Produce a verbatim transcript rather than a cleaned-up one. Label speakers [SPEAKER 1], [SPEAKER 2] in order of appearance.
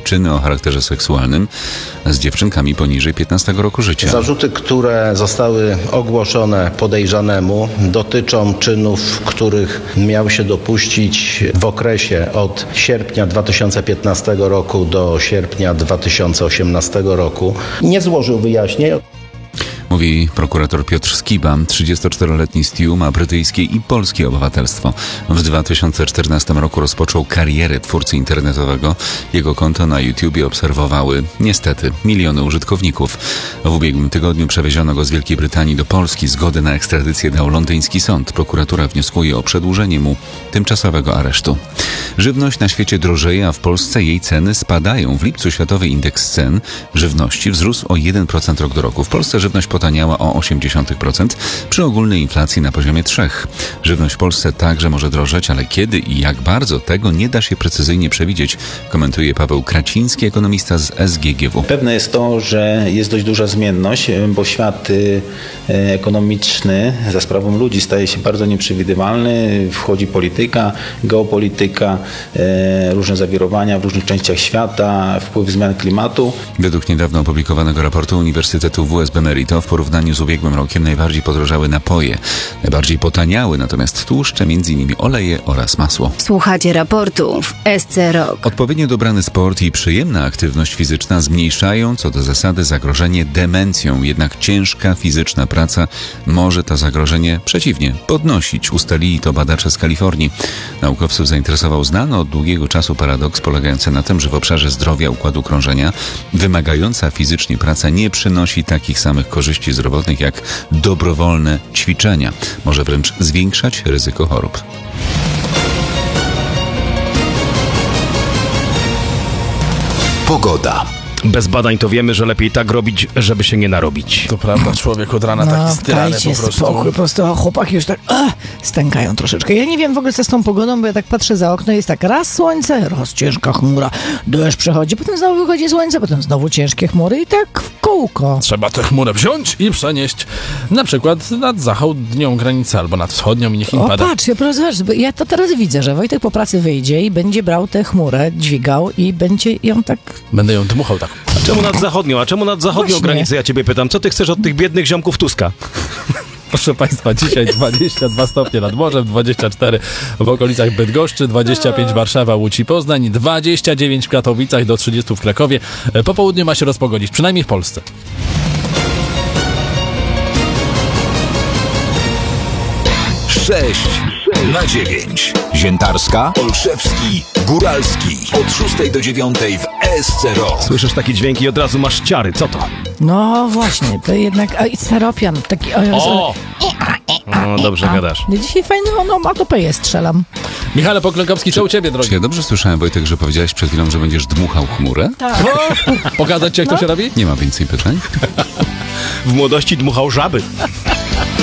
[SPEAKER 1] czyny o charakterze seksualnym z dziewczynkami poniżej piętnastego roku życia.
[SPEAKER 2] Zarzuty, które zostały ogłoszone podejrzanemu, dotyczą czynów, których miał się dopuścić w okresie od sierpnia dwa tysiące piętnastego roku do sierpnia dwa tysiące osiemnastego roku. Nie złożył wyjaśnień.
[SPEAKER 1] Mówi prokurator Piotr Skiba. trzydziestoczteroletni Stu ma brytyjskie i polskie obywatelstwo. W dwa tysiące czternastym roku rozpoczął karierę twórcy internetowego. Jego konto na YouTubie obserwowały, niestety, miliony użytkowników. W ubiegłym tygodniu przewieziono go z Wielkiej Brytanii do Polski. Zgodę na ekstradycję dał londyński sąd. Prokuratura wnioskuje o przedłużenie mu tymczasowego aresztu. Żywność na świecie drożeje, a w Polsce jej ceny spadają. W lipcu światowy indeks cen żywności wzrósł o jeden procent rok do roku. W Polsce żywność potaniała o osiemdziesiąt procent przy ogólnej inflacji na poziomie trzy procent. Żywność w Polsce także może drożeć, ale kiedy i jak bardzo, tego nie da się precyzyjnie przewidzieć, komentuje Paweł Kraciński, ekonomista z S G G W.
[SPEAKER 3] Pewne jest to, że jest dość duża zmienność, bo świat ekonomiczny za sprawą ludzi staje się bardzo nieprzewidywalny. Wchodzi polityka, geopolityka, różne zawirowania w różnych częściach świata, wpływ zmian klimatu.
[SPEAKER 1] Według niedawno opublikowanego raportu Uniwersytetu W S B Merito w porównaniu z ubiegłym rokiem najbardziej podrożały napoje. Najbardziej potaniały natomiast tłuszcze, m.in. oleje oraz masło.
[SPEAKER 4] Słuchacie raportu w S C Rok.
[SPEAKER 1] Odpowiednio dobrany sport i przyjemna aktywność fizyczna zmniejszają co do zasady zagrożenie demencją. Jednak ciężka fizyczna praca może to zagrożenie przeciwnie podnosić. Ustalili to badacze z Kalifornii. Naukowców zainteresował znany od długiego czasu paradoks polegający na tym, że w obszarze zdrowia układu krążenia wymagająca fizycznie praca nie przynosi takich samych korzyści zdrowotnych jak dobrowolne ćwiczenia. Może wręcz zwiększać ryzyko chorób.
[SPEAKER 5] Pogoda. Bez badań to wiemy, że lepiej tak robić, żeby się nie narobić.
[SPEAKER 6] To prawda, człowiek od rana taki styrany po prostu.
[SPEAKER 7] Spokój, po prostu a chłopaki już tak a, stękają troszeczkę. Ja nie wiem w ogóle co z tą pogodą, bo ja tak patrzę za okno, jest tak raz słońce, raz ciężka chmura, deszcz przechodzi, potem znowu wychodzi słońce, potem znowu ciężkie chmury i tak w kółko.
[SPEAKER 6] Trzeba tę chmurę wziąć i przenieść na przykład nad zachodnią granicę albo nad wschodnią i niech im
[SPEAKER 7] o,
[SPEAKER 6] pada.
[SPEAKER 7] patrz, ja, zobacz, ja to teraz widzę, że Wojtek po pracy wyjdzie i będzie brał tę chmurę, dźwigał i będzie ją tak...
[SPEAKER 6] Będę ją dmuchał tak.
[SPEAKER 5] A czemu nad zachodnią? A czemu nad zachodnią
[SPEAKER 7] Właśnie.
[SPEAKER 5] granicę? Ja ciebie pytam, co ty chcesz od tych biednych ziomków Tuska?
[SPEAKER 6] Proszę Państwa, dzisiaj dwadzieścia dwa stopnie nad morzem, dwadzieścia cztery w okolicach Bydgoszczy, dwadzieścia pięć Warszawa, Łódź i Poznań, dwadzieścia dziewięć w Katowicach, do trzydziestu w Krakowie. Po południu ma się rozpogodzić, przynajmniej w Polsce.
[SPEAKER 8] sześć na dziewięć. Ziętarska, Olszewski, Góralski. Od szóstej do dziewiątej w S C Rok.
[SPEAKER 5] Słyszysz takie dźwięki i od razu masz ciary. Co to?
[SPEAKER 7] No właśnie, to jednak a, i seropian, taki... O!
[SPEAKER 5] O! No, dobrze gadasz.
[SPEAKER 7] No, dzisiaj fajny onomatopeję strzelam.
[SPEAKER 6] Michale Poklekowski, co u ciebie, drogi?
[SPEAKER 1] Czy ja dobrze słyszałem, Wojtek, że powiedziałeś przed chwilą, że będziesz dmuchał chmurę?
[SPEAKER 7] Tak.
[SPEAKER 6] Pogadać ci, jak
[SPEAKER 7] No.
[SPEAKER 6] to się robi?
[SPEAKER 1] Nie ma więcej pytań?
[SPEAKER 5] W młodości dmuchał żaby.